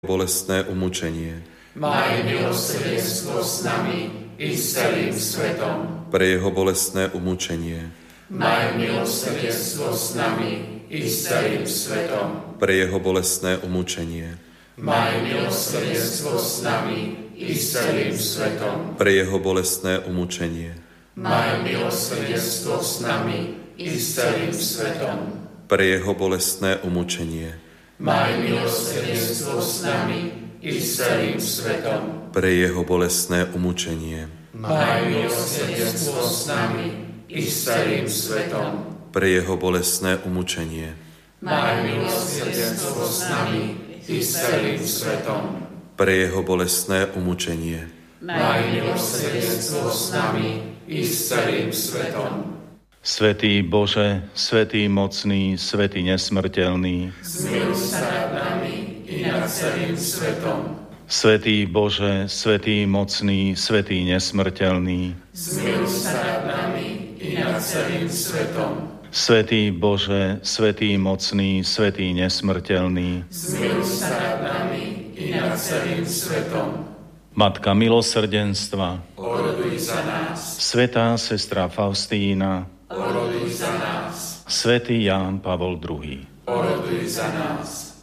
bolestné umučenie. Maj milosrdenstvo s nami i s celým svetom. Pre jeho bolestné umučenie. Maj milosrdenstvo s nami i s celým svetom. Pre jeho bolestné umučenie. Maj milosrdenstvo s nami i s celým svetom. Pre jeho bolestné umučenie. Maj milosrdenstvo s nami i s celým svetom. Pre jeho bolestné umučenie. Maj milosrdenstvo s nami i s celým svetom. Pre jeho bolestné umučenie. Maj milosrdenstvo s nami i s celým svetom. Pre jeho bolestné umučenie. Maj milosrdenstvo s nami i s celým svetom. Pre jeho bolestné umučenie. Maj milosrdenstvo s nami i s celým svetom. Svätý Bože, svätý mocný, svätý nesmrteľný, zmiluj sa nad nami i nad celým svetom. Svätý Bože, svätý mocný, svätý nesmrteľný, zmiluj sa nad nami i nad celým svetom. Svätý Bože, svätý mocný, svätý nesmrteľný, zmiluj sa nad nami i nad celým svetom. Matka milosrdenstva, oroduj za nás. Svätá sestra Faustína, oroduj za nás. Svätý Ján Pavol II, oroduj za nás.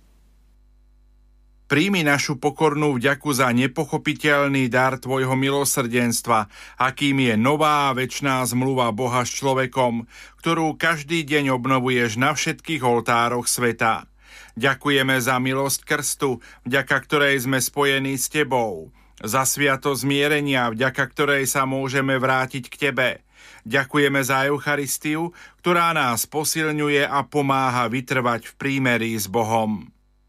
Príjmi našu pokornú vďaku za nepochopiteľný dar tvojho milosrdenstva, akým je nová a večná zmluva Boha s človekom, ktorú každý deň obnovuješ na všetkých oltároch sveta. Ďakujeme za milosť krstu, vďaka ktorej sme spojení s tebou, za sviatosť zmierenia, vďaka ktorej sa môžeme vrátiť k tebe. Ďakujeme za Eucharistiu, ktorá nás posilňuje a pomáha vytrvať v prímerí s Bohom.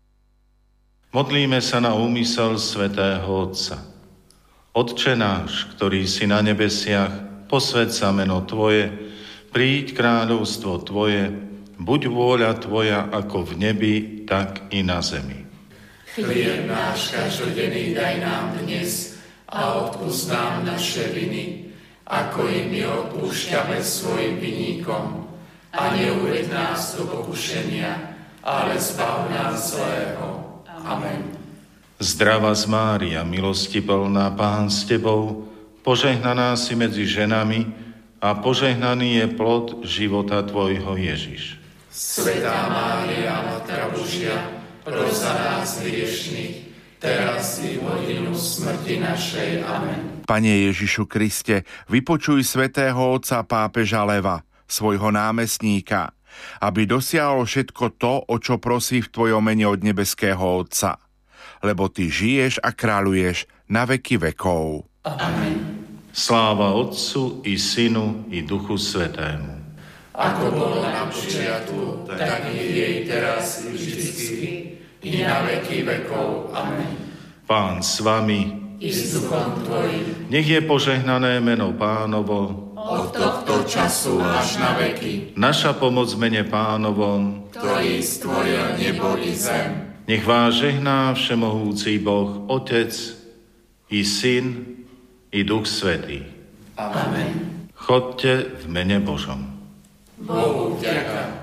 Modlíme sa na úmysel svätého Otca. Otče náš, ktorý si na nebesiach, posväť sa meno Tvoje, príď kráľovstvo Tvoje, buď vôľa Tvoja ako v nebi, tak i na zemi. Chlieb náš každodenný daj nám dnes a odpusť nám naše viny, ako i my odpúšťame svojim vinníkom. A neuveď nás do pokušenia, ale zbav nás zlého. Amen. Zdravá Mária, milosti plná, Pán s Tebou, požehnaná si medzi ženami a požehnaný je plod života Tvojho Ježiš. Svätá Mária, Matka Božia, pros za nás hriešnych, teraz i v hodinu smrti našej. Amen. Pane Ježišu Kriste, vypočuj svätého otca pápeža Leva, svojho námestníka, aby dosiahol všetko to, o čo prosí v Tvojom mene od nebeského Otca. Lebo Ty žiješ a kráľuješ na veky vekov. Amen. Sláva Otcu i Synu i Duchu Svätému. Ako bolo na počiatku, tak i jej teraz i vždycky, i na veky vekov. Amen. Pán s vami, I s duchom Tvojim, nech je požehnané meno Pánovo, od tohto času až na veky, naša pomoc v mene Pánovom, ktorý stvoril nebo i zem. nech vás žehná všemohúci Boh, Otec i Syn i Duch Svätý. Amen. Chodte v mene Božom. Bohu vďaka.